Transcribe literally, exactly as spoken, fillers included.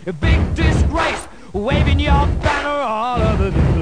a big disgrace, waving your banner all of the day.